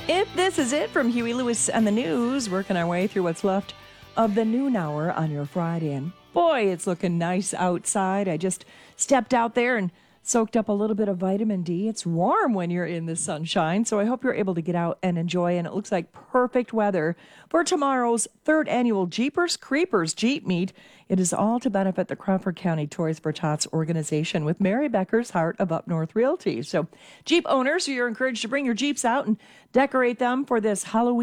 If this is it from Huey Lewis and the News, working our way through what's left of the noon hour on your Friday. And boy, it's looking nice outside. I just stepped out there and soaked up a little bit of vitamin D. It's warm when you're in the sunshine, so I hope you're able to get out and enjoy. And it looks like perfect weather for tomorrow's third annual Jeepers Creepers Jeep Meet. It is all to benefit the Crawford County Toys for Tots organization with Mary Becker's Heart of Up North Realty. So Jeep owners, you're encouraged to bring your Jeeps out and decorate them for this Halloween